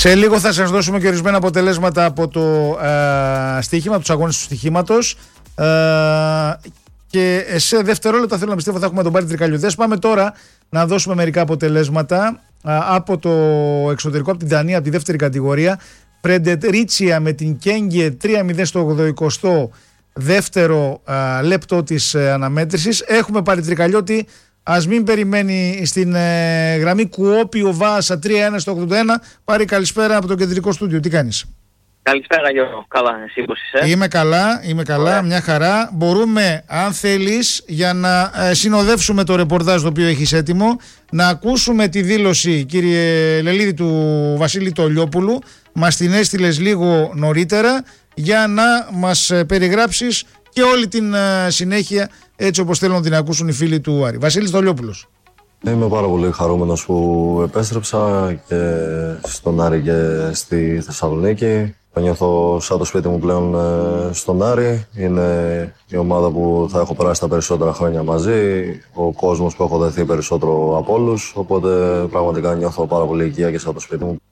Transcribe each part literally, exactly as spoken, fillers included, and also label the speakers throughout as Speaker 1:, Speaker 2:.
Speaker 1: Σε λίγο θα σας δώσουμε και ορισμένα αποτελέσματα από το ε, στοίχημα, τους αγώνες του στοιχήματος. Ε, και σε δευτερόλεπτα θέλω να πιστεύω θα έχουμε τον Πάρη Τρικαλιουδές. Πάμε τώρα να δώσουμε μερικά αποτελέσματα ε, από το εξωτερικό, από την Δανία, από τη δεύτερη κατηγορία. Πρεντερίτσια με την Κέγγε τρία μηδέν στο ογδοηκοστό δεύτερο ε, λεπτό της ε, αναμέτρησης. Έχουμε Πάρη Τρικαλιώτη. Ας μην περιμένει στην ε, γραμμή Κουόπιο Βάσα τρία ένα στο ογδόντα ένα. Πάρη, καλησπέρα από το κεντρικό στούντιο. Τι κάνεις?
Speaker 2: Καλησπέρα Γιώργο. Καλά, εσύ πώς είσαι?
Speaker 1: Είμαι καλά, είμαι καλά,
Speaker 2: Ωραία.
Speaker 1: Μια χαρά. Μπορούμε, αν θέλεις, για να ε, συνοδεύσουμε το ρεπορτάζ το οποίο έχεις έτοιμο, να ακούσουμε τη δήλωση, κύριε Λελίδη, του Βασίλη Τολιόπουλου. Μας την έστειλες λίγο νωρίτερα για να μας ε, περιγράψεις και όλη την ε, συνέχεια, έτσι όπως θέλουν να την ακούσουν οι φίλοι του Άρη. Βασίλης Τολιόπουλος.
Speaker 3: Είμαι πάρα πολύ χαρούμενος που επέστρεψα και στον Άρη και στη Θεσσαλονίκη. Νιώθω σαν το σπίτι μου πλέον στον Άρη. Είναι η ομάδα που θα έχω περάσει τα περισσότερα χρόνια μαζί. Ο κόσμος που έχω δεθεί περισσότερο από όλους. Οπότε πραγματικά νιώθω πάρα πολύ οικία και σαν το σπίτι μου.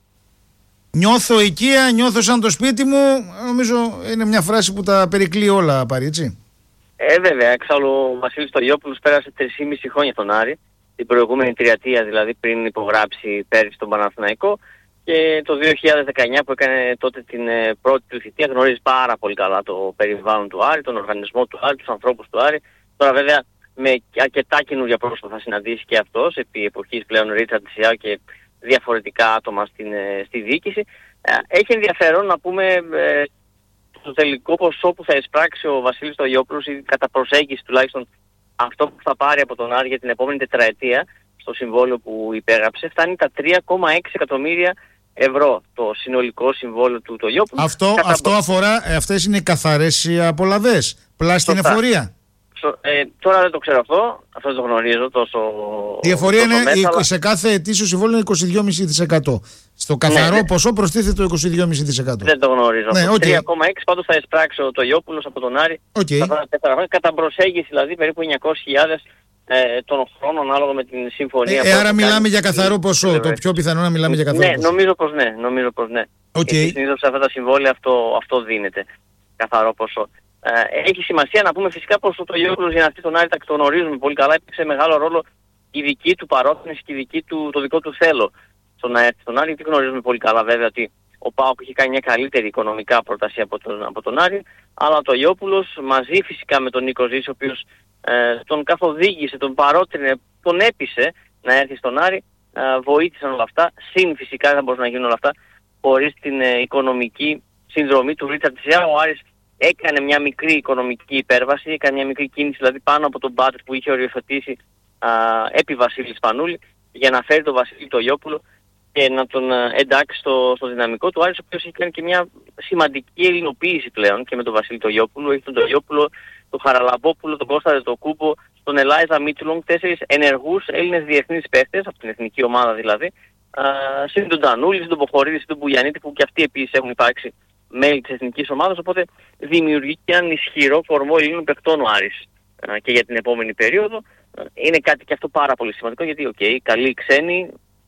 Speaker 1: Νιώθω οικία, νιώθω σαν το σπίτι μου. Νομίζω είναι μια φράση που τα περικλεί όλα, Πάρη, έτσι.
Speaker 2: Ε, βέβαια. Εξάλλου ο Βασίλης Τολιόπουλος πέρασε τρία και μισό χρόνια τον Άρη. Την προηγούμενη τριετία, δηλαδή πριν υπογράψει πέρυσι τον Παναθηναϊκό. Και το δύο χιλιάδες δεκαεννιά που έκανε τότε την ε, πρώτη του θητεία, γνωρίζει πάρα πολύ καλά το περιβάλλον του Άρη, τον οργανισμό του Άρη, τους ανθρώπους του Άρη. Τώρα βέβαια με αρκετά καινούργια πρόσωπα θα συναντήσει και αυτός, επί εποχής πλέον Ρίτσαρντ Σιάου και διαφορετικά άτομα στην, ε, στη διοίκηση. Ε, έχει ενδιαφέρον να πούμε ε, το τελικό ποσό που θα εισπράξει ο Βασίλης Τολιόπουλος, ή κατά προσέγγιση τουλάχιστον αυτό που θα πάρει από τον Άρη για την επόμενη τετραετία, στο συμβόλαιο που υπέγραψε, φτάνει τα τρία κόμμα έξι εκατομμύρια ευρώ το συνολικό συμβόλαιο του Τολιόπουλου.
Speaker 1: Αυτό,
Speaker 2: Κατά...
Speaker 1: αυτό αφορά, ε, αυτές είναι οι καθαρές απολαβές, πλάς την εφορία.
Speaker 2: Ε, τώρα δεν το ξέρω αυτό, αυτό δεν το γνωρίζω τόσο.
Speaker 1: Η εφορία είναι
Speaker 2: μέσα,
Speaker 1: η,
Speaker 2: αλλά...
Speaker 1: σε κάθε ετήσιο συμβόλαιο είναι είκοσι δύο κόμμα πέντε τοις εκατό. Στο καθαρό
Speaker 2: ναι, ναι.
Speaker 1: ποσό προστίθεται το είκοσι δύο κόμμα πέντε τοις εκατό.
Speaker 2: Δεν το γνωρίζω.
Speaker 1: Ναι, okay.
Speaker 2: τρία κόμμα έξι πάντως θα εισπράξει ο Τολιόπουλος από τον Άρη.
Speaker 1: Okay.
Speaker 2: Θα τέσσερα χρόνια, κατά προσέγγιση δηλαδή περίπου εννιακόσιες χιλιάδες ε, τον χρόνο ανάλογα με την συμφωνία.
Speaker 1: Ε, ε, άρα μιλάμε για καθαρό ποσό. Το πιο πιθανό να μιλάμε για καθαρό
Speaker 2: ναι,
Speaker 1: ποσό.
Speaker 2: Νομίζω πως ναι. Νομίζω πως ναι.
Speaker 1: Okay.
Speaker 2: Και συνήθως σε αυτά τα συμβόλαια αυτό, αυτό δίνεται. Καθαρό ποσό. Ε, έχει σημασία να πούμε φυσικά πως ο Τολιόπουλος για να έρθει τον Άρη, τα γνωρίζουμε πολύ καλά, έπαιξε μεγάλο ρόλο η δική του παρότρινση και η δική του, το δικό του θέλω στο να έρθει τον Άρη, γιατί γνωρίζουμε πολύ καλά βέβαια ότι ο ΠΑΟΚ είχε κάνει μια καλύτερη οικονομικά πρόταση από τον, από τον Άρη, αλλά ο Τολιόπουλος μαζί φυσικά με τον Νίκο Ζήση, ο οποίος ε, τον καθοδήγησε, τον παρότρινε, τον έπεισε να έρθει στον Άρη, ε, βοήθησαν όλα αυτά. Συν φυσικά δεν μπορούσαν να γίνουν όλα αυτά χωρίς την ε, οικονομική συνδρομή του Ρίτσαρντ Σιάου. Ο Άρης έκανε μια μικρή οικονομική υπέρβαση, έκανε μια μικρή κίνηση δηλαδή πάνω από τον μπάτζετ που είχε οριοθετήσει α, επί Βασίλη Σπανούλη, για να φέρει τον Βασίλη Τολιόπουλο και να τον α, εντάξει στο, στο δυναμικό του. Άρης, ο οποίος έχει κάνει και μια σημαντική ελληνοποίηση πλέον και με τον Βασίλη Τολιόπουλο. Έχει τον Τολιόπουλο, τον Χαραλαμπόπουλο, τον Κώστα Δετοκούμπο, τον Ελάιζα Μίτσουλονγκ, τέσσερις ενεργούς Έλληνες διεθνείς παίχτες, από την εθνική ομάδα δηλαδή. Συν τον Τανούλη, συν τον Ποχορίδη, συν τον Μπουγιανίτη, που και αυτοί επίσης έχουν υπάρξει μέλη της εθνικής ομάδας, οπότε δημιουργεί και έναν ισχυρό κορμό Ελλήνων παιχτών ο Άρης α, και για την επόμενη περίοδο. Είναι κάτι και αυτό πάρα πολύ σημαντικό, γιατί οκ, okay, καλοί ξένοι,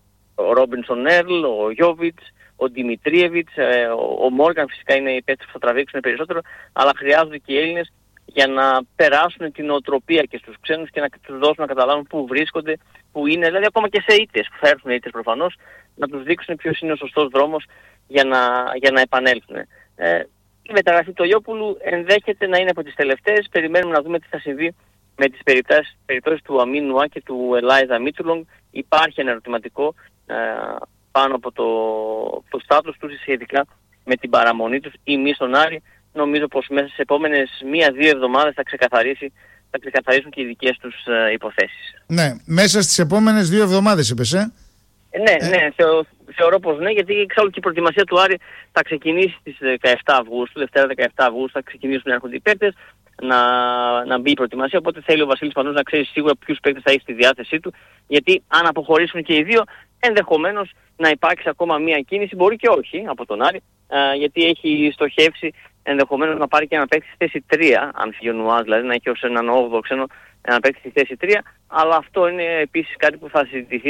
Speaker 2: ο Ρόμπινσον Έρλ, ο Γιόβιτς, ο Δημητρίεβιτς, ε, ο Μόργαν φυσικά είναι οι παίκτες που θα τραβήξουν περισσότερο, αλλά χρειάζονται και οι Έλληνες για να περάσουν την νοοτροπία και στους ξένους και να τους δώσουν να καταλάβουν πού βρίσκονται, πού είναι, δηλαδή ακόμα και σε ήττες που θα έρθουν ήττες προφανώς, να τους δείξουν ποιος είναι ο σωστός δρόμος για να, για να επανέλθουν. Ε, η μεταγραφή του Τολιόπουλου ενδέχεται να είναι από τις τελευταίες. Περιμένουμε να δούμε τι θα συμβεί με τις περιπτώσεις, περιπτώσεις του Αμίν Νουά και του Ελάιζα Μίτσουλονγκ. Υπάρχει ένα ερωτηματικό ε, πάνω από το, το στάτους τους σχετικά με την παραμονή τους ή μη στον Άρη. Νομίζω πως μέσα στις επόμενες μία-δύο εβδομάδες θα ξεκαθαρίσει, θα ξεκαθαρίσουν και οι δικές τους ε, υποθέσεις.
Speaker 1: Ναι, μέσα στις επόμενες δύο εβδομάδες είπες, ε?
Speaker 2: Ναι, ε. ναι, θεω, θεωρώ πως ναι, γιατί εξάλλου και η προετοιμασία του Άρη θα ξεκινήσει στις δεκαεπτά Αυγούστου, Δευτέρα δεκαεπτά Αυγούστου θα ξεκινήσουν να έρχονται οι παίκτες, να, να μπει η προετοιμασία, οπότε θέλει ο Βασίλης Πανούς να ξέρει σίγουρα ποιους παίκτες θα έχει στη διάθεσή του, γιατί αν αποχωρήσουν και οι δύο, ενδεχομένως να υπάρξει ακόμα μία κίνηση, μπορεί και όχι, από τον Άρη, α, γιατί έχει στοχεύσει ενδεχομένως να πάρει και ένα παίκτη στη θέση τρία, αν φύγει ο Νουάς, δηλαδή να έχει ως έναν όγδοο ξένο ένα παίκτη στη θέση τρία, αλλά αυτό είναι επίσης κάτι που θα συζητηθεί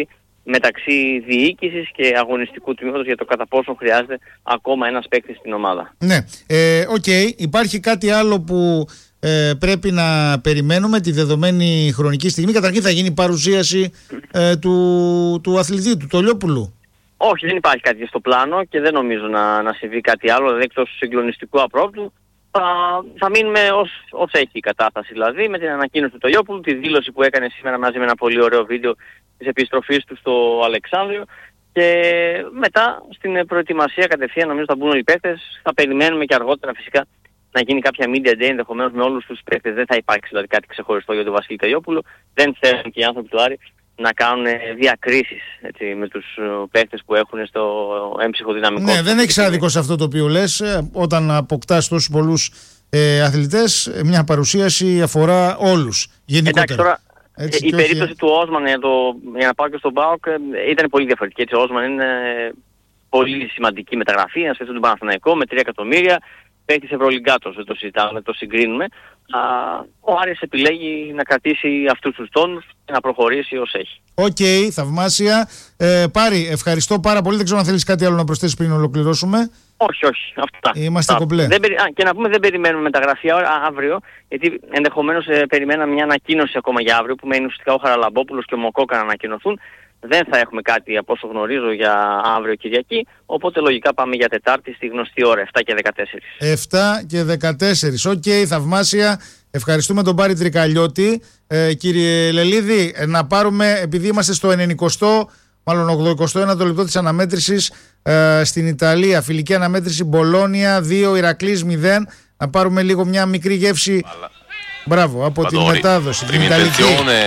Speaker 2: μεταξύ διοίκησης και αγωνιστικού τμήματος για το κατά πόσο χρειάζεται ακόμα ένας παίκτης στην ομάδα.
Speaker 1: Ναι, ε, οκ. Okay. Υπάρχει κάτι άλλο που ε, πρέπει να περιμένουμε τη δεδομένη χρονική στιγμή? Καταρχήν θα γίνει παρουσίαση ε, του, του αθλητή, του Τολιόπουλου.
Speaker 2: Όχι, δεν υπάρχει κάτι στο πλάνο και δεν νομίζω να, να συμβεί κάτι άλλο, δηλαδή εκτός του συγκλονιστικού απρόπτου. Θα, θα μείνουμε ως, ως έχει η κατάσταση, δηλαδή με την ανακοίνωση του Τολιόπουλου, τη δήλωση που έκανε σήμερα μαζί με ένα πολύ ωραίο βίντεο της επιστροφής του στο Αλεξάνδριο, και μετά στην προετοιμασία κατευθείαν νομίζω θα μπουν όλοι οι παίκτες. Θα περιμένουμε και αργότερα φυσικά να γίνει κάποια media day ενδεχομένως με όλους τους παίκτες. Δεν θα υπάρξει δηλαδή κάτι ξεχωριστό για τον Βασίλη Τολιόπουλο. Δεν θέλουν και οι άνθρωποι του Άρη να κάνουν διακρίσεις, έτσι, με τους παίκτες που έχουν στο έμψυχο δυναμικό.
Speaker 1: Ναι, δεν έχεις άδικο σε αυτό το οποίο λες. Όταν αποκτάς τόσους πολλούς ε, αθλητές, μια παρουσίαση αφορά όλους γενικότερα.
Speaker 2: Εντάξει, τώρα,
Speaker 1: έτσι,
Speaker 2: η περίπτωση
Speaker 1: όχι...
Speaker 2: του Όσμαν, για, το, για να πάω και στον ΠΑΟΚ, ήταν πολύ διαφορετική. Έτσι, ο Όσμαν είναι πολύ σημαντική μεταγραφή, να σκεφτούν τον Παναθηναϊκό με τρία εκατομμύρια. Παίκτης Ευρωλυγκάτος, δεν το συζητάμε, το συγκρίνουμε. Α, ο Άρης επιλέγει να κρατήσει αυτούς τους τόνους και να προχωρήσει ως έχει.
Speaker 1: Οκ, okay, θαυμάσια. Ε, Πάρη, ευχαριστώ πάρα πολύ. Δεν ξέρω αν θέλεις κάτι άλλο να προσθέσεις πριν ολοκληρώσουμε.
Speaker 2: Όχι, όχι. Αυτά.
Speaker 1: Είμαστε κομπλέ.
Speaker 2: Δεν περι... Α, και να πούμε, δεν περιμένουμε μεταγραφή αύριο, γιατί ενδεχομένως ε, περιμέναμε μια ανακοίνωση ακόμα για αύριο, που μένει ουσιαστικά ο Χαραλαμπόπουλος και ο Μοκόκα να ανακοινωθούν. Δεν θα έχουμε κάτι από όσο γνωρίζω για αύριο Κυριακή, οπότε λογικά πάμε για Τετάρτη στη γνωστή ώρα, επτά και δεκατέσσερα.
Speaker 1: επτά και δεκατέσσερα. Οκ, okay, θαυμάσια. Ευχαριστούμε τον Πάρη Τρικαλιώτη. Ε, κύριε Λελίδη, να πάρουμε, επειδή είμαστε στο ενενηκοστό, μάλλον ογδοηκοστό ένατο λεπτό της αναμέτρησης ε, στην Ιταλία, φιλική αναμέτρηση Μπολόνια δύο, Ηρακλής μηδέν, να πάρουμε λίγο μια μικρή γεύση. Αλλά... Μπράβο, από Βαδόρι, την μετάδοση. Την Ιταλική.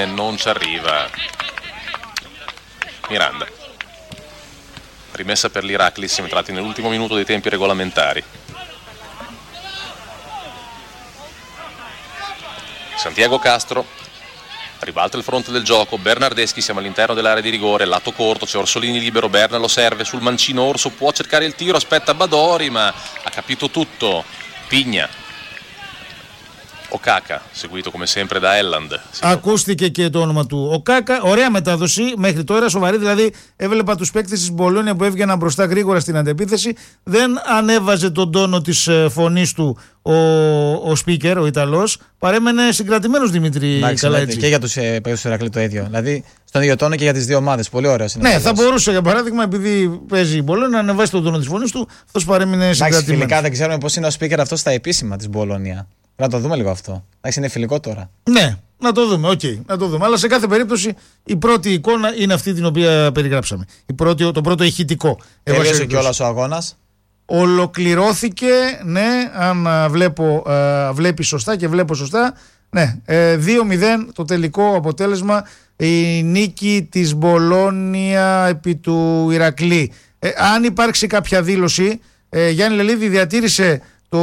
Speaker 4: Miranda, rimessa per l'Iraklis, siamo entrati nell'ultimo minuto dei tempi regolamentari. Santiago Castro ribalta il fronte del gioco, Bernardeschi, siamo all'interno dell'area di rigore, lato corto, c'è Orsolini libero, Berna lo serve sul mancino, Orso può cercare il tiro, aspetta Badori ma ha capito tutto, Pigna. Ο Κάκα, seguito come sempre da Elland.
Speaker 1: Ακούστηκε και το όνομα του. Ο Κάκα, ωραία μετάδοση μέχρι τώρα, σοβαρή. Δηλαδή, έβλεπα τους παίκτες της Μπολόνια που έβγαιναν μπροστά γρήγορα στην αντεπίθεση. Δεν ανέβαζε τον τόνο της φωνής του ο, ο speaker, ο Ιταλός. Παρέμενε συγκρατημένος Δημήτρη Καλαϊτζή.
Speaker 5: Και για τους παίκτες του Ηρακλή το ίδιο. Δηλαδή, στον ίδιο τόνο και για τις δύο ομάδες. Πολύ ωραίο είναι.
Speaker 1: Ναι, θα μπορούσε για παράδειγμα, επειδή παίζει η Μπολόνια, να ανεβάσει τον τόνο της φωνής του. Αυτός παρέμεινε συγκρατημένος.
Speaker 5: Φιλικά δεν ξέρουμε πώς είναι ο speaker αυτό στα επίσημα της Μπολόνια. Να το δούμε λίγο αυτό. Εντάξει, είναι φιλικό τώρα.
Speaker 1: Ναι, να το δούμε, οκ, okay, να το δούμε. Αλλά σε κάθε περίπτωση η πρώτη εικόνα είναι αυτή την οποία περιγράψαμε. Η πρώτη, το πρώτο ηχητικό.
Speaker 5: Τελείωσε κιόλας ο αγώνας.
Speaker 1: Ολοκληρώθηκε, ναι, αν βλέπω, α, βλέπει σωστά και βλέπω σωστά. Ναι, ε, δύο μηδέν το τελικό αποτέλεσμα. Η νίκη της Μπολόνια επί του Ηρακλή. Ε, αν υπάρξει κάποια δήλωση, ε, Γιάννη Λελίδη διατήρησε το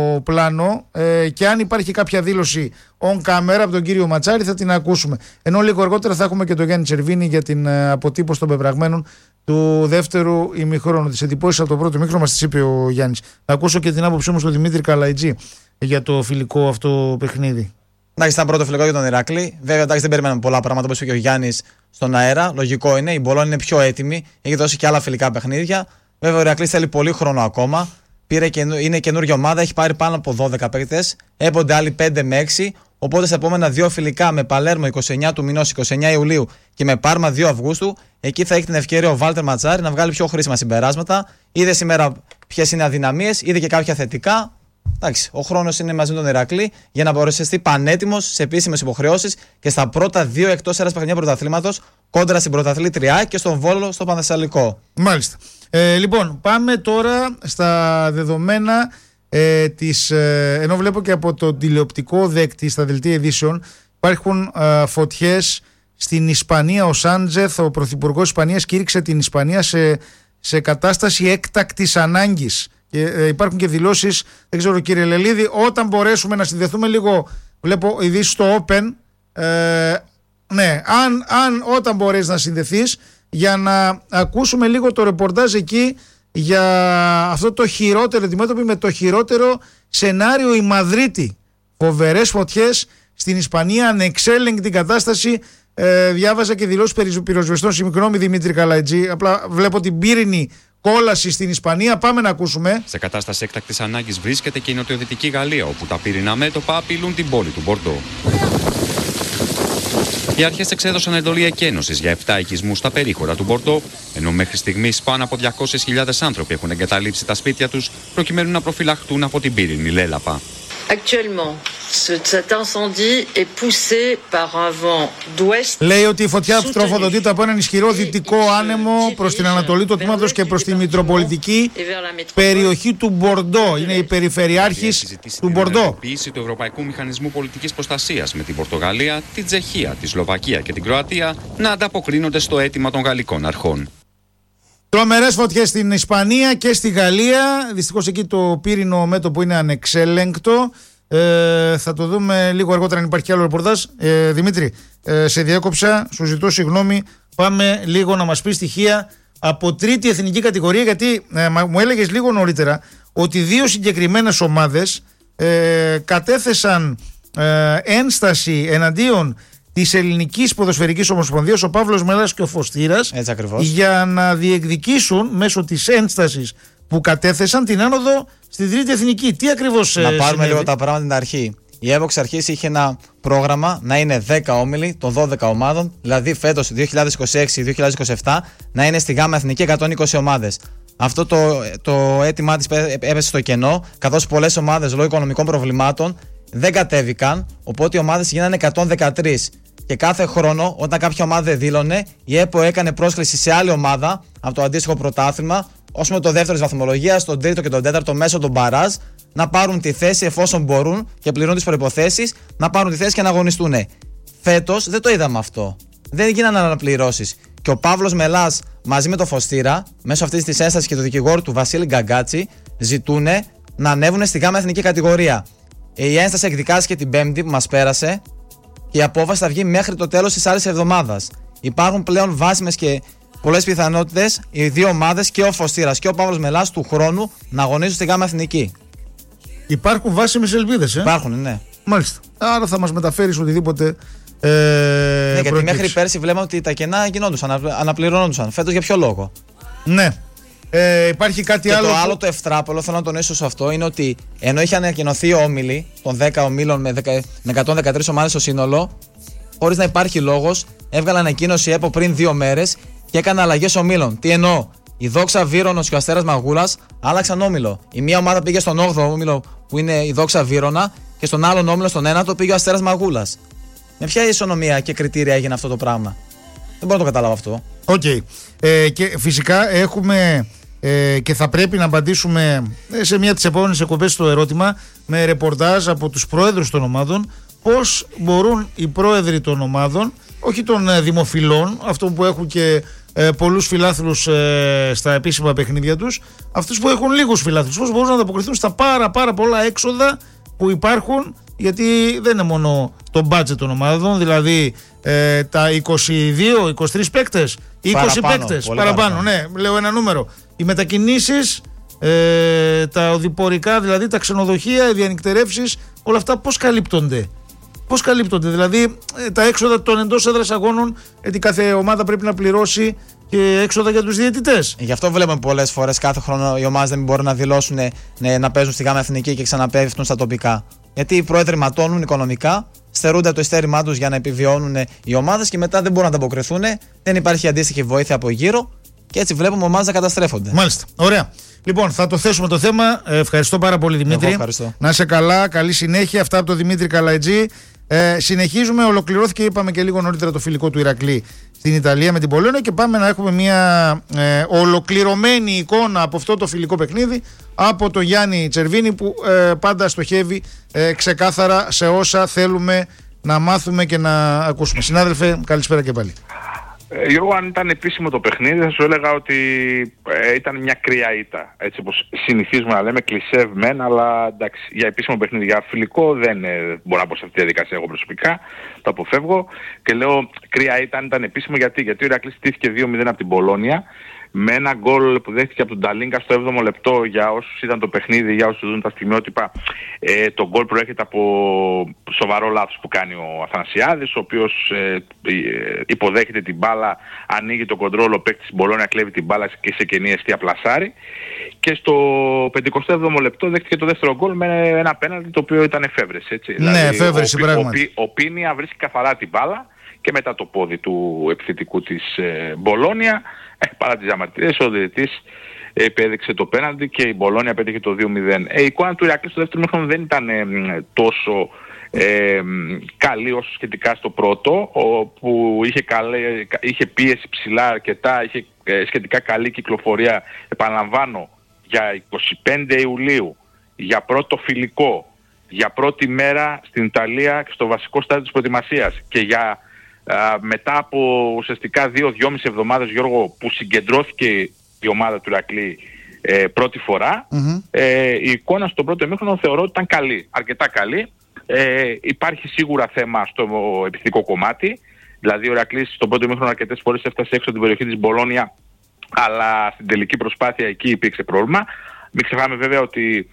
Speaker 1: πλάνο ε, και αν υπάρχει κάποια δήλωση on camera από τον κύριο Ματσάρη θα την ακούσουμε. Ενώ λίγο αργότερα θα έχουμε και τον Γιάννη Τσερβίνη για την ε, αποτύπωση των πεπραγμένων του δεύτερου ημιχρόνου. Τις εντυπώσεις από το πρώτο ημίχρονο μας τις είπε ο Γιάννης. Θα ακούσω και την άποψή μου στον Δημήτρη Καλαϊτζή για το φιλικό αυτό παιχνίδι.
Speaker 5: Εντάξει, ήταν πρώτο φιλικό για τον Ηράκλη. Βέβαια, εντάξει, δεν περιμένουμε πολλά πράγματα όπως είπε και ο Γιάννης στον αέρα. Λογικό είναι. Η Μπολόνια είναι πιο έτοιμη. Έχει δώσει και άλλα φιλικά παιχνίδια. Βέβαια, ο Ηράκλης θέλει πολύ χρόνο ακόμα. Πήρε και, είναι καινούργια ομάδα, έχει πάρει πάνω από δώδεκα παίκτες. Έπονται άλλοι πέντε με έξι. Οπότε στα επόμενα δύο φιλικά με Παλέρμο είκοσι εννέα του μηνός, είκοσι εννέα Ιουλίου και με Πάρμα δύο Αυγούστου, εκεί θα έχει την ευκαιρία ο Βάλτερ Ματσάρη να βγάλει πιο χρήσιμα συμπεράσματα. Είδε σήμερα ποιες είναι αδυναμίες, είδε και κάποια θετικά. Εντάξει, ο χρόνος είναι μαζί με τον Ηρακλή για να μπορέσει πανέτοιμος σε επίσημες υποχρεώσεις και στα πρώτα δύο εκτός έδρας παιχνίδια πρωταθλήματος κόντρα στην πρωταθλήτρια και στον Βόλο στο Πανθεσσαλικό.
Speaker 1: Μάλιστα. Ε, λοιπόν, πάμε τώρα στα δεδομένα ε, της, ε, ενώ βλέπω και από το τηλεοπτικό δέκτη στα δελτία ειδήσεων υπάρχουν ε, φωτιές στην Ισπανία. Ο Σάντζεθ, ο πρωθυπουργός Ισπανίας, κήρυξε την Ισπανία σε, σε κατάσταση έκτακτης ανάγκης. Και, ε, υπάρχουν και δηλώσεις, δεν ξέρω κύριε Λελίδη, όταν μπορέσουμε να συνδεθούμε λίγο, βλέπω ειδήσεις στο Open, ε, ναι, αν, αν όταν μπορείς να συνδεθείς, για να ακούσουμε λίγο το ρεπορτάζ εκεί για αυτό το χειρότερο, αντιμέτωπη με το χειρότερο σενάριο η Μαδρίτη. Φοβερές φωτιές στην Ισπανία, ανεξέλεγκτη κατάσταση Ε, διάβαζα και δηλώσεις πυροσβεστών. Συγγνώμη Δημήτρη Καλατζή, απλά βλέπω την πύρινη κόλαση στην Ισπανία. Πάμε να ακούσουμε.
Speaker 6: Σε κατάσταση έκτακτης ανάγκης βρίσκεται και η νοτιοδυτική Γαλλία, όπου τα πύρινα μέτωπα απειλούν την πόλη του Μπορντό. Οι αρχές εξέδωσαν εντολή εκένωσης για επτά οικισμούς στα περίχωρα του Μπορντό, ενώ μέχρι στιγμής πάνω από διακόσιες χιλιάδες άνθρωποι έχουν εγκαταλείψει τα σπίτια τους προκειμένου να προφυλαχτούν από την πύρινη λέλαπα.
Speaker 7: Actuellement, cet incendie est poussé par un vent d'ouest.
Speaker 1: Λέει ότι η φωτιά τροφοδοτείται από έναν ισχυρό δυτικό άνεμο προς την ανατολή του τμήματος και προς τη μητροπολιτική περιοχή του Μπορντό. Είναι η περιφερειάρχης του Μπορντό.
Speaker 6: Η ενεργοποίηση του Ευρωπαϊκού Μηχανισμού Πολιτικής Προστασίας με την Πορτογαλία, την Τσεχία, τη Σλοβακία και την Κροατία να ανταποκρίνονται στο αίτημα των γαλλικών αρχών.
Speaker 1: Τρομερές φωτιές στην Ισπανία και στη Γαλλία. Δυστυχώς εκεί το πύρινο μέτωπο είναι ανεξέλεγκτο. Ε, θα το δούμε λίγο αργότερα αν υπάρχει κι άλλο ρεπορτάζ. Ε, Δημήτρη, ε, σε διέκοψα, σου ζητώ συγγνώμη. Πάμε λίγο να μας πει στοιχεία από τρίτη εθνική κατηγορία, γιατί ε, μου έλεγες λίγο νωρίτερα ότι δύο συγκεκριμένες ομάδες ε, κατέθεσαν ε, ένσταση εναντίον της Ελληνικής Ποδοσφαιρικής Ομοσπονδίας, ο Παύλος Μελάς και ο Φωστήρας, για να διεκδικήσουν μέσω της ένστασης που κατέθεσαν την άνοδο στην τρίτη εθνική. Τι ακριβώς
Speaker 5: Να πάρουμε
Speaker 1: συνέβη?
Speaker 5: λίγο τα πράγματα στην αρχή. Η ΕΒΟ εξ αρχής είχε ένα πρόγραμμα να είναι δέκα όμιλοι των δώδεκα ομάδων, δηλαδή φέτος δύο χιλιάδες είκοσι έξι δύο χιλιάδες είκοσι επτά να είναι στη ΓΑΜΑ Εθνική εκατόν είκοσι ομάδες. Αυτό το, το αίτημά της έπεσε στο κενό, καθώς πολλές ομάδες λόγω οικονομικών προβλημάτων δεν κατέβηκαν, οπότε οι ομάδες γίνανε εκατόν δεκατρία. Και κάθε χρόνο, όταν κάποια ομάδα δεν δήλωνε, η ΕΠΟ έκανε πρόσκληση σε άλλη ομάδα από το αντίστοιχο πρωτάθλημα, όσο με το δεύτερο της βαθμολογίας, τον τρίτο και τον τέταρτο μέσω των μπαράζ, να πάρουν τη θέση εφόσον μπορούν και πληρούν τις προϋποθέσεις, να πάρουν τη θέση και να αγωνιστούν. Φέτος δεν το είδαμε αυτό. Δεν γίνανε αναπληρώσεις. Και ο Παύλος Μελάς μαζί με τον Φωστήρα, μέσω αυτής της ένστασης και του δικηγόρου του Βασίλη Γκαγκάτσι, ζητούν να ανέβουν στη ΓΑΜΑ εθνική κατηγορία. Η ένσταση εκδικάστηκε την Πέμπτη που μας πέρασε. Η απόφαση θα βγει μέχρι το τέλος της άλλης εβδομάδας. Υπάρχουν πλέον βάσιμες και πολλές πιθανότητες οι δύο ομάδες, και ο Φωστήρας και ο Παύλος Μελάς, του χρόνου να αγωνίζουν στη ΓΑΜΑ Εθνική.
Speaker 1: Υπάρχουν βάσιμες ελπίδες, ε?
Speaker 5: Υπάρχουν, ναι.
Speaker 1: Μάλιστα. Άρα θα μας μεταφέρεις οτιδήποτε. Ε,
Speaker 5: ναι, γιατί μέχρι πέρσι βλέπαμε ότι τα κενά γινόντουσαν, αναπληρώνονταν. Φέτος για ποιο λόγο?
Speaker 1: Ναι. Ε, υπάρχει κάτι
Speaker 5: και
Speaker 1: άλλο.
Speaker 5: Το
Speaker 1: που...
Speaker 5: άλλο το ευτράπολο, θέλω να τονίσω σε αυτό, είναι ότι ενώ είχε ανακοινωθεί όμιλοι των δέκα ομίλων με, με εκατόν δεκατρείς ομάδες στο σύνολο, χωρίς να υπάρχει λόγος, έβγαλε ανακοίνωση ΕΠΟ πριν δύο μέρες και έκανε αλλαγές ομίλων. Τι εννοώ? Η Δόξα Βύρονος και ο Αστέρας Μαγούλας άλλαξαν όμιλο. Η μία ομάδα πήγε στον όγδοο όμιλο που είναι η Δόξα Βύρωνα και στον άλλον όμιλο, στον ένατο, πήγε ο Αστέρας Μαγούλας. Με ποια ισονομία και κριτήρια έγινε αυτό το πράγμα? Δεν μπορώ να το καταλάβω αυτό.
Speaker 1: Οκ. Okay. Ε, και φυσικά έχουμε ε, και θα πρέπει να απαντήσουμε σε μια τις επόμενες εκπομπές στο ερώτημα με ρεπορτάζ από τους πρόεδρους των ομάδων, πώς μπορούν οι πρόεδροι των ομάδων, όχι των ε, δημοφιλών, αυτών που έχουν και ε, πολλούς φιλάθλους ε, στα επίσημα παιχνίδια τους, αυτούς που έχουν λίγους φιλάθλους, πώς μπορούν να ανταποκριθούν στα πάρα πάρα πολλά έξοδα που υπάρχουν, γιατί δεν είναι μόνο το budget των ομάδων, δηλαδή ε, τα είκοσι δύο είκοσι τρεις παίκτες, είκοσι παίκτες, παραπάνω, παραπάνω, ναι, λέω ένα νούμερο. Οι μετακινήσεις, ε, τα οδηπορικά, δηλαδή τα ξενοδοχεία, οι διανυκτερεύσεις, όλα αυτά πώς καλύπτονται? Πώς καλύπτονται, δηλαδή ε, τα έξοδα των εντός έδρας αγώνων, γιατί κάθε ομάδα πρέπει να πληρώσει και έξοδα για τους διαιτητές.
Speaker 5: Γι' αυτό βλέπουμε πολλές φορές κάθε χρόνο οι ομάδες δεν μπορούν να δηλώσουν ναι, να παίζουν στη ΓΑΜΑ Εθνική και ξαναπέφτουν στα τοπικά. Γιατί οι πρόεδροι ματώνουν οικονομικά, στερούνται το ειστέρημά τους για να επιβιώνουν οι ομάδες και μετά δεν μπορούν να ανταποκριθούν, δεν υπάρχει αντίστοιχη βοήθεια από γύρω και έτσι βλέπουμε ομάδες να καταστρέφονται.
Speaker 1: Μάλιστα. Ωραία. Λοιπόν, θα το θέσουμε το θέμα. Ε, ευχαριστώ πάρα πολύ, Δημήτρη.
Speaker 5: Εγώ ευχαριστώ.
Speaker 1: Να είσαι καλά, καλή συνέχεια. Αυτά από τον Δημήτρη Καλατζή. Ε, συνεχίζουμε, ολοκληρώθηκε, είπαμε και λίγο νωρίτερα, το φιλικό του Ηρακλή στην Ιταλία με την Πολώνια και πάμε να έχουμε μια ε, ολοκληρωμένη εικόνα από αυτό το φιλικό παιχνίδι από τον Γιάννη Τσερβίνη, που ε, πάντα στοχεύει ε, ξεκάθαρα σε όσα θέλουμε να μάθουμε και να ακούσουμε. Συνάδελφε, καλησπέρα και πάλι.
Speaker 8: Ε, Γιώργο, αν ήταν επίσημο το παιχνίδι θα σου έλεγα ότι ε, ήταν μια κρύα ήττα, έτσι όπως συνηθίζουμε να λέμε, κλισέ μεν, αλλά εντάξει, για επίσημο παιχνίδι, για φιλικό δεν ε, μπορώ να πω σε αυτή τη διαδικασία εγώ προσωπικά, το αποφεύγω και λέω κρύα ήττα αν ήταν επίσημο. Γιατί, γιατί ο Ηρακλής στήθηκε δύο μηδέν από την Πολώνια με ένα γκολ που δέχτηκε από τον Νταλίνκα στο έβδομο λεπτό. Για όσους είδαν το παιχνίδι, για όσους δουν τα στιγμιότυπα, ε, το γκολ προέρχεται από σοβαρό λάθος που κάνει ο Αθανασιάδης, ο οποίος ε, ε, υποδέχεται την μπάλα, ανοίγει το κοντρόλ, ο παίκτης της Μπολόνια κλέβει την μπάλα και σε κενή εστία πλασάρει. Και στο πενηκοστό έβδομο λεπτό δέχτηκε το δεύτερο γκολ με ένα πέναλτι το οποίο ήταν εφεύρεση. Έτσι.
Speaker 1: Ναι, δηλαδή, εφεύρεση
Speaker 8: ο,
Speaker 1: πράγματι.
Speaker 8: Ο, ο, ο Πίνια βρίσκει καθαρά την μπάλα και μετά το πόδι του επιθετικού της ε, Μπολόνια, ε, παρά τις διαμαρτυρίες, ο διαιτητής ε, επέδειξε το πέναλτι και η Μπολόνια πέτυχε το δύο μηδέν. Ε, η εικόνα του Ηρακλή στο δεύτερο μήχρονο δεν ήταν ε, τόσο ε, καλή όσο σχετικά στο πρώτο, όπου είχε, καλέ, είχε πίεση ψηλά αρκετά, είχε ε, σχετικά καλή κυκλοφορία, επαναλαμβάνω, για εικοστή πέμπτη Ιουλίου, για πρώτο φιλικό, για πρώτη μέρα στην Ιταλία και στο βασικό στάδιο της προετοιμασίας και για α, μετά από ουσιαστικά δύο δυόμιση εβδομάδες, Γιώργο, που συγκεντρώθηκε η ομάδα του Ηρακλή ε, πρώτη φορά, mm-hmm. ε, η εικόνα στο πρώτο ημίχρονο θεωρώ ότι ήταν καλή, αρκετά καλή. Ε, υπάρχει σίγουρα θέμα στο επιθετικό κομμάτι, δηλαδή ο Ηρακλής στον πρώτο ημίχρονο αρκετές φορές έφτασε έξω από την περιοχή της Μπολόνια, αλλά στην τελική προσπάθεια εκεί υπήρξε πρόβλημα. Μην ξεχνάμε βέβαια ότι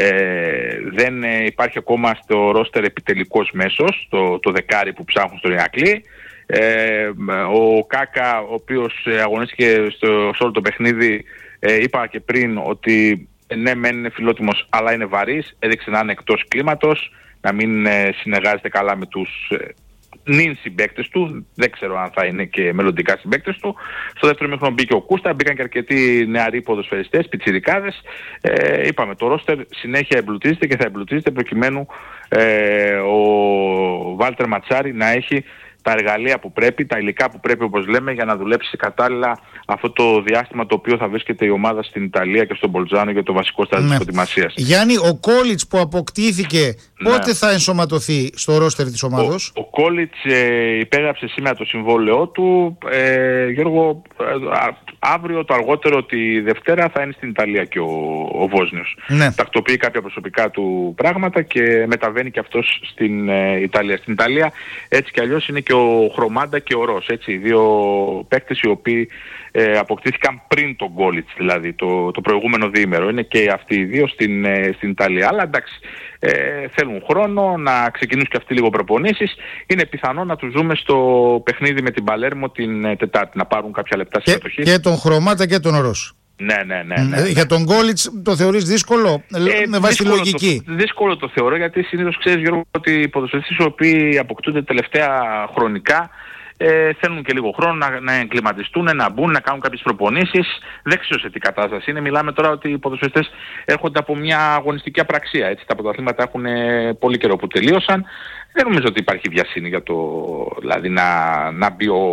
Speaker 8: ε, δεν ε, υπάρχει ακόμα στο ρόστερ επιτελικός μέσος, το, το δεκάρι που ψάχνουν στον Ηρακλή. Ε, ο Κάκα, ο οποίος ε, αγωνίστηκε στο, σε όλο το παιχνίδι, ε, είπα και πριν ότι ε, ναι μεν είναι φιλότιμος αλλά είναι βαρύς, έδειξε να είναι εκτός κλίματος, να μην ε, συνεργάζεται καλά με τους ε, νυν συμπαίκτες του, δεν ξέρω αν θα είναι και μελλοντικά συμπαίκτες του. Στο δεύτερο ημίχρονο μπήκε ο Κούστα, μπήκαν και αρκετοί νεαροί ποδοσφαιριστές, πιτσιρικάδες. Ε, είπαμε, το ρόστερ συνέχεια εμπλουτίζεται και θα εμπλουτίζεται προκειμένου ε, ο Βάλτερ Ματσάρη να έχει τα εργαλεία που πρέπει, τα υλικά που πρέπει, όπως λέμε, για να δουλέψει κατάλληλα αυτό το διάστημα το οποίο θα βρίσκεται η ομάδα στην Ιταλία και στον Μπολτζάνο για το βασικό στάδιο ναι. της προετοιμασίας.
Speaker 1: Γιάννη, ο Κόλιτς που αποκτήθηκε, ναι. πότε θα ενσωματωθεί στο ρόστερ της ομάδος?
Speaker 8: Ο, ο Κόλιτς ε, υπέγραψε σήμερα το συμβόλαιό του. Ε, Γιώργο, ε, αύριο το αργότερο τη Δευτέρα θα είναι στην Ιταλία και ο, ο Βόσνιος. Ναι. Τακτοποιεί κάποια προσωπικά του πράγματα και μεταβαίνει και αυτός στην ε, Ιταλία. Στην Ιταλία έτσι κι αλλιώς είναι και ο Χρωμάντα και ο Ρος, έτσι, δύο παίκτες οι οποίοι ε, αποκτήθηκαν πριν τον Γκόλιτς, δηλαδή το, το προηγούμενο διήμερο. Είναι και αυτοί οι δύο στην, ε, στην Ιταλία. Αλλά εντάξει, ε, θέλουν χρόνο να ξεκινήσουν και αυτοί λίγο προπονήσεις. Είναι πιθανό να τους δούμε στο παιχνίδι με την Παλέρμο την ε, Τετάρτη, να πάρουν κάποια λεπτά συμμετοχή.
Speaker 1: Και, και τον Χρωμάντα και τον Ρος.
Speaker 8: Ναι, ναι, ναι, ναι, ναι.
Speaker 1: Για τον Γκόλιτς το θεωρείς δύσκολο, ε, με βάση τη λογική?
Speaker 8: Το, δύσκολο το θεωρώ, γιατί συνήθως ξέρεις, Γιώργο, ότι οι ποδοσφαιριστές οι οποίοι αποκτούνται τελευταία χρονικά ε, θέλουν και λίγο χρόνο να, να εγκληματιστούν, να μπουν, να κάνουν κάποιες προπονήσεις. Δεν ξέρω σε τι κατάσταση είναι. Μιλάμε τώρα ότι οι ποδοσφαιριστές έρχονται από μια αγωνιστική απραξία. Έτσι. Τα πρωταθλήματα έχουν ε, πολύ καιρό που τελείωσαν. Δεν νομίζω ότι υπάρχει βιασύνη για το, δηλαδή να, να μπει ο,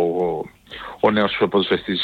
Speaker 8: ο νέος ποδοσφαιριστής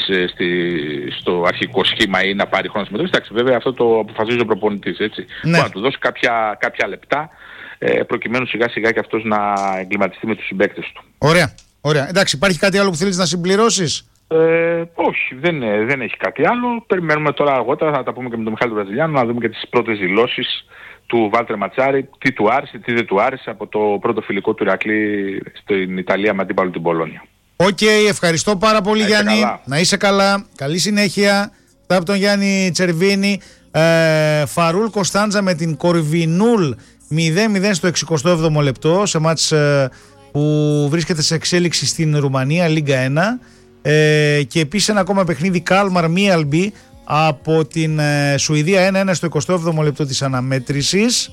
Speaker 8: στο αρχικό σχήμα ή να πάρει χρόνο συμμετοχής. Εντάξει, βέβαια αυτό το αποφασίζει ο προπονητής, έτσι. Ναι. Να του δώσει κάποια, κάποια λεπτά ε, προκειμένου σιγά σιγά και αυτός να εγκληματιστεί με τους συμπαίκτες του.
Speaker 1: Ωραία, ωραία. Εντάξει, υπάρχει κάτι άλλο που θέλεις να συμπληρώσεις?
Speaker 8: Ε, όχι, δεν, δεν έχει κάτι άλλο. Περιμένουμε τώρα αργότερα, θα τα πούμε και με τον Μιχάλη του Βραζιλιάνου, να δούμε και τις πρώτες δηλώσεις του Βάλτερ Ματσάρη, τι του άρεσε, τι δεν του άρεσε από το πρώτο φιλικό του Ηρακλή στην Ιταλία με αντίπαλο την Μπολόνια.
Speaker 1: Οκ, okay, ευχαριστώ πάρα πολύ να Γιάννη.
Speaker 8: Καλά.
Speaker 1: Να είσαι καλά. Καλή συνέχεια. Αυτά από τον Γιάννη Τσερβίνη. Ε, Φαρούλ Κωνσταντζα με την Κορβινούλ μηδέν μηδέν στο εξηκοστό έβδομο λεπτό σε μάτς ε, που βρίσκεται σε εξέλιξη στην Ρουμανία, Λίγκα ένα. Ε, και επίσης ένα ακόμα παιχνίδι, Κάλμαρ Μίαλμπι από την ε, Σουηδία, ένα ένα στο εικοστό έβδομο λεπτό της αναμέτρησης.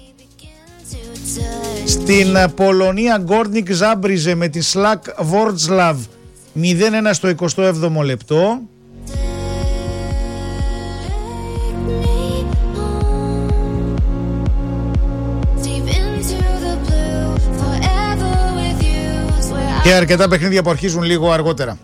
Speaker 1: Στην Πολωνία, Γκόρνικ Ζάμπριζε με τη Σλακ Βόρτσλαβ μηδέν ένα στο εικοστό έβδομο λεπτό. Και αρκετά παιχνίδια που αρχίζουν λίγο αργότερα.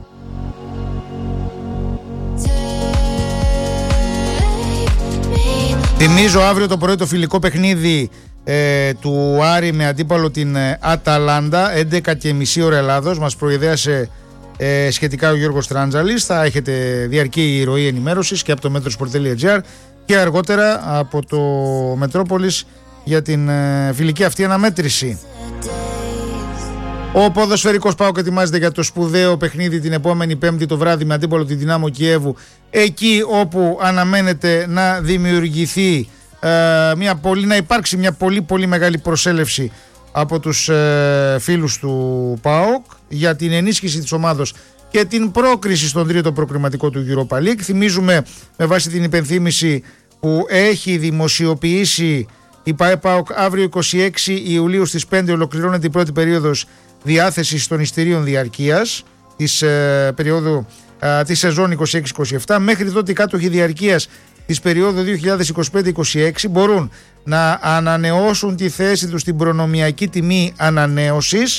Speaker 1: Θυμίζω αύριο το πρωί το φιλικό παιχνίδι ε, του Άρη με αντίπαλο την ε, Αταλάντα, έντεκα και μισή ώρα Ελλάδος. Μας προειδέασε ε, σχετικά ο Γιώργος Τράντζαλης. Θα έχετε διαρκή ροή ενημέρωσης και από το metrosport τελεία gr και αργότερα από το Μετρόπολης για την ε, φιλική αυτή αναμέτρηση. Ο ποδοσφαιρικός ΠΑΟΚ ετοιμάζεται για το σπουδαίο παιχνίδι την επόμενη Πέμπτη το βράδυ με αντίπολο τη Δυνάμο Κιέβου, εκεί όπου αναμένεται να δημιουργηθεί ε, μια πολύ, να υπάρξει μια πολύ πολύ μεγάλη προσέλευση από τους ε, φίλους του ΠΑΟΚ για την ενίσχυση της ομάδος και την πρόκριση στον τρίτο προκριματικό του Europa League. Θυμίζουμε, με βάση την υπενθύμηση που έχει δημοσιοποιήσει η ΠΑΟΚ, αύριο εικοστή έκτη Ιουλίου στις πέντε ολοκληρώνεται η πρώτη περίοδος διάθεσης των εισιτηρίων διαρκείας της ε, περίοδου ε, της σεζόν είκοσι έξι είκοσι επτά. Μέχρι τότε οι κάτοχοι διαρκείας της περίοδου δύο χιλιάδες είκοσι πέντε είκοσι έξι μπορούν να ανανεώσουν τη θέση τους στην προνομιακή τιμή ανανέωσης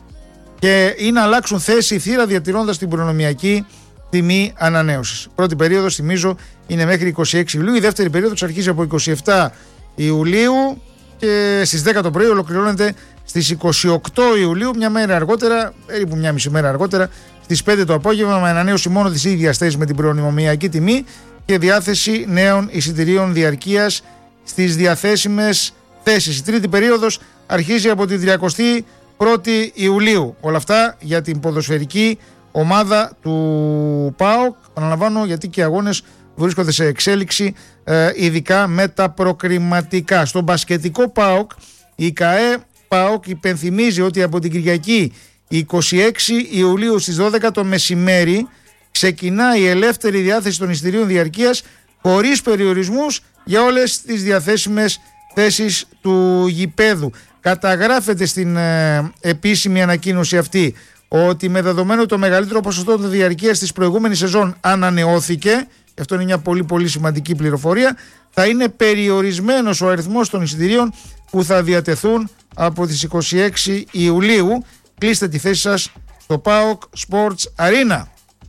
Speaker 1: και ή να αλλάξουν θέση θύρα διατηρώντας την προνομιακή τιμή ανανέωσης. Πρώτη περίοδος, θυμίζω, είναι μέχρι εικοστή έκτη Ιουλίου. Η δεύτερη περίοδος αρχίζει από εικοστή εβδόμη Ιουλίου και στις δέκα το πρωί ολοκληρώνεται στις εικοστή όγδοη Ιουλίου, μια μέρα αργότερα, περίπου μια μισή μέρα αργότερα, στις πέντε το απόγευμα, με ανανέωση μόνο της ίδιας θέσης με την προνομιακή τιμή και διάθεση νέων εισιτηρίων διαρκείας στις διαθέσιμες θέσεις. Η τρίτη περίοδος αρχίζει από την τριακοστή πρώτη Ιουλίου. Όλα αυτά για την ποδοσφαιρική ομάδα του ΠΑΟΚ. Αναλαμβάνω γιατί και οι αγώνες βρίσκονται σε εξέλιξη, ε, ειδικά με τα προκριματικά. Στον μπασκετικό ΠΑΟΚ, η ΚΑΕ ΠΑΟΚ υπενθυμίζει ότι από την Κυριακή εικοστή έκτη Ιουλίου στις δώδεκα το μεσημέρι ξεκινάει η ελεύθερη διάθεση των εισιτηρίων διαρκείας χωρίς περιορισμούς για όλες τις διαθέσιμες θέσεις του γηπέδου. Καταγράφεται στην ε, επίσημη ανακοίνωση αυτή ότι με δεδομένο το μεγαλύτερο ποσοστό των διαρκείας της προηγούμενης σεζόν ανανεώθηκε, αυτό είναι μια πολύ πολύ σημαντική πληροφορία, θα είναι περιορισμένος ο αριθμός των εισιτηρίων που θα διατεθούν από τις εικοστή έκτη Ιουλίου. Κλείστε τη θέση σας στο ΠΑΟΚ Sports Arena.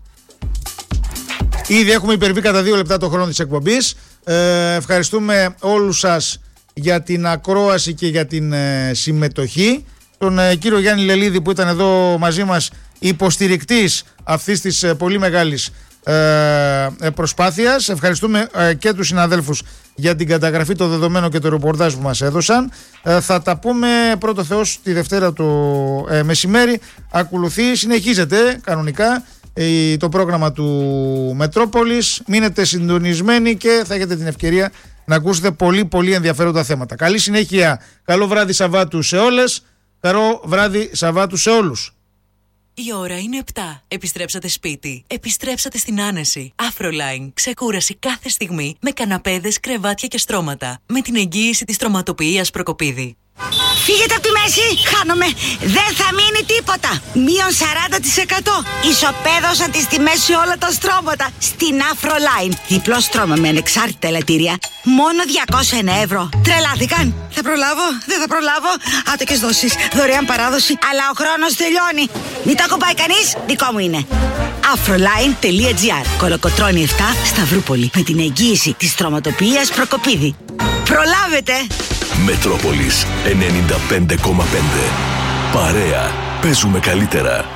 Speaker 1: Ήδη έχουμε υπερβεί κατά δύο λεπτά το χρόνο της εκπομπής. Ε, ευχαριστούμε όλους σας για την ακρόαση και για την ε, συμμετοχή. Τον ε, κύριο Γιάννη Λελίδη που ήταν εδώ μαζί μας, υποστηρικτής αυτής της ε, πολύ μεγάλης ε, προσπάθειας. Ευχαριστούμε ε, και τους συναδέλφους για την καταγραφή των δεδομένων και το ρεπορτάζ που μας έδωσαν. Ε, θα τα πούμε πρώτο Θεός τη Δευτέρα το ε, μεσημέρι. Ακολουθεί, συνεχίζεται κανονικά ε, το πρόγραμμα του Μετρόπολης. Μείνετε συντονισμένοι και θα έχετε την ευκαιρία να ακούσετε πολύ πολύ ενδιαφέροντα θέματα. Καλή συνέχεια, καλό βράδυ Σαββάτου σε όλες, καλό βράδυ Σαββάτου σε όλους.
Speaker 9: Η ώρα είναι επτά. Επιστρέψατε σπίτι. Επιστρέψατε στην άνεση. Afroline. Ξεκούραση κάθε στιγμή με καναπέδες, κρεβάτια και στρώματα. Με την εγγύηση της τροματοποιίας Προκοπίδη.
Speaker 10: Φύγετε από τη μέση, χάνομαι. Δεν θα μείνει τίποτα. Μείον σαράντα τοις εκατό. Ισοπαίδωσαν τις τιμές σε όλα τα στρώματα. Στην Afroline. Διπλό στρώμα με ανεξάρτητα ελαττήρια. Μόνο διακόσια ένα ευρώ. Τρελάθηκαν. Θα προλάβω, δεν θα προλάβω. Άτοκες δόσεις, δωρεάν παράδοση. Αλλά ο χρόνος τελειώνει. Μην το κομπάει κανείς, δικό μου είναι. Afroline.gr. Κολοκοτρώνη επτά, Σταυρούπολη. Με την εγγύηση της τροματοποιίας Προκοπίδη. Προλάβετε!
Speaker 11: Μετρόπολης ενενήντα πέντε κόμμα πέντε. Παρέα. Παίζουμε καλύτερα.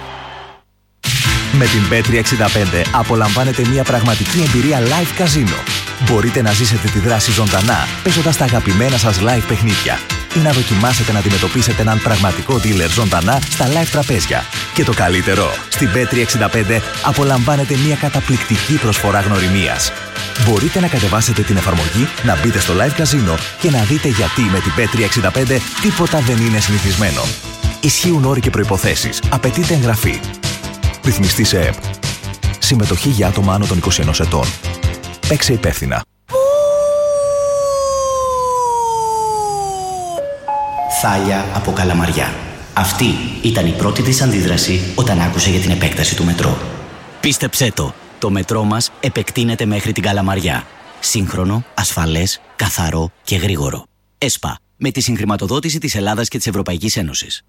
Speaker 12: Με την μπετ τριακόσια εξήντα πέντε απολαμβάνετε μια πραγματική εμπειρία live καζίνο. Μπορείτε να ζήσετε τη δράση ζωντανά παίζοντας τα αγαπημένα σας live παιχνίδια ή να δοκιμάσετε να αντιμετωπίσετε έναν πραγματικό dealer ζωντανά στα live τραπέζια. Και το καλύτερο, στην μπετ τριακόσια εξήντα πέντε απολαμβάνετε μια καταπληκτική προσφορά γνωριμίας. Μπορείτε να κατεβάσετε την εφαρμογή, να μπείτε στο live καζίνο και να δείτε γιατί με την μπετ τριακόσια εξήντα πέντε τίποτα δεν είναι συνηθισμένο. Ισχύουν όροι και προϋποθέσεις. Απαιτείται εγγραφή. Ρυθμιστή σε ΕΠ. Συμμετοχή για άτομα άνω των είκοσι ενός ετών. Παίξε υπεύθυνα.
Speaker 13: Θάλια από Καλαμαριά. Αυτή ήταν η πρώτη της αντίδραση όταν άκουσε για την επέκταση του μετρό. Πίστεψέ το, το μετρό μας επεκτείνεται μέχρι την Καλαμαριά. Σύγχρονο, ασφαλές, καθαρό και γρήγορο. ΕΣΠΑ, με τη συγχρηματοδότηση της Ελλάδας και της Ευρωπαϊκής Ένωσης.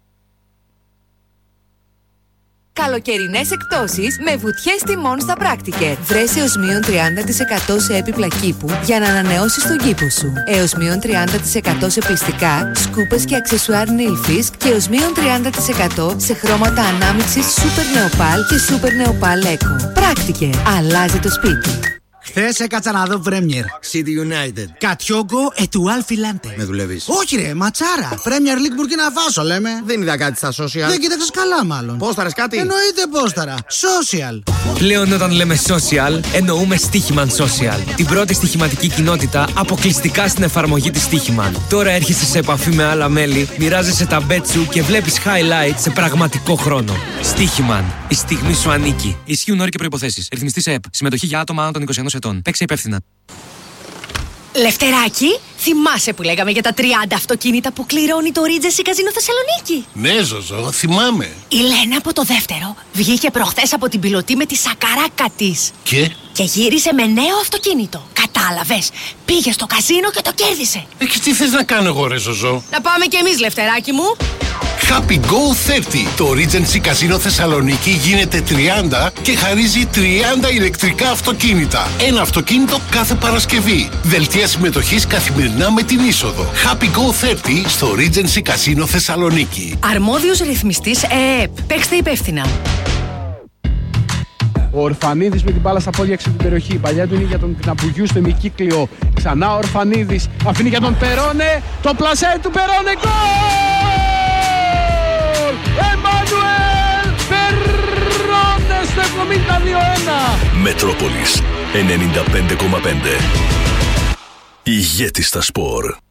Speaker 14: Καλοκαιρινές εκπτώσεις με βουτιές τιμών στα Πράκτικερ. Βρες έως μείον τριάντα τοις εκατό σε έπιπλα κήπου για να ανανεώσεις τον κήπο σου. Έως μείον τριάντα τοις εκατό σε πιστικά, σκούπες και αξεσουάρ Nilfisk και έως μείον τριάντα τοις εκατό σε χρώματα ανάμειξης Super Neopal και Super Neopal Eco. Πράκτικερ. Αλλάζει το σπίτι.
Speaker 15: Χθες έκατσα να δω Premier.
Speaker 16: City United.
Speaker 15: Κατιόγκο ετουάλ φιλάντε.
Speaker 16: Με δουλεύεις?
Speaker 15: Όχι ρε, ματσάρα. Premier League Burkina Faso λέμε.
Speaker 16: Δεν είδα κάτι στα social.
Speaker 15: Δεν κοίταξες καλά μάλλον.
Speaker 16: Πόσταρες κάτι?
Speaker 15: Εννοείται πόσταρα. Social.
Speaker 17: Πλέον όταν λέμε social, εννοούμε Στοίχημαν Social. Την πρώτη στοιχηματική κοινότητα αποκλειστικά στην εφαρμογή της Στοίχημαν. Τώρα έρχεσαι σε επαφή με άλλα μέλη, μοιράζεσαι τα bet σου και βλέπεις highlights σε πραγματικό χρόνο. Στοίχημαν. Η στιγμή σου ανήκει. Ισχύουν όροι και προϋποθέσεις. Ρυθμιστής ΕΕΠ. Συμμετοχή για άτομα άνω των είκοσι ενός ετών. Παίξε υπεύθυνα.
Speaker 18: Λευτεράκι, θυμάσαι που λέγαμε για τα τριάντα αυτοκίνητα που κληρώνει το Regency Casino Θεσσαλονίκη?
Speaker 19: Ναι, Ζωζό, θυμάμαι.
Speaker 18: Η Λένα από το δεύτερο βγήκε προχθές από την πιλωτή με τη σακαράκα της.
Speaker 19: Και?
Speaker 18: Και γύρισε με νέο αυτοκίνητο. Κατάλαβες, πήγε στο καζίνο και το κέρδισε.
Speaker 19: Ε, και τι θες να κάνω εγώ, ρε Ζωζό?
Speaker 18: Να πάμε κι εμείς, Λευτεράκι μου.
Speaker 19: Happy Go τριάντα. Το Regency Casino Θεσσαλονίκη γίνεται τριάντα και χαρίζει τριάντα ηλεκτρικά αυτοκίνητα. Ένα αυτοκίνητο κάθε Παρασκευή. Δελτία συμμετοχής καθημερινά με την είσοδο. Happy Go τριάντα στο Regency Casino Θεσσαλονίκη.
Speaker 18: Αρμόδιος ρυθμιστής ΕΕΠ. Παίξτε υπεύθυνα.
Speaker 20: Ο Ορφανίδης με την μπάλα στα πόδια έξω την περιοχή. Η παλιά του είναι για τον Κναπουγιού στο ημικύκλιο. Ξανά ο Ορφανίδης αφήνει για τον Περόνε. Το πλασέ του Περόνε. Γκολ! Εμμανουέλ Περόνε στο εβδομήντα δύο ένα.
Speaker 11: Μετρόπολης ενενήντα πέντε κόμμα πέντε. Ηγέτη στα σπορ.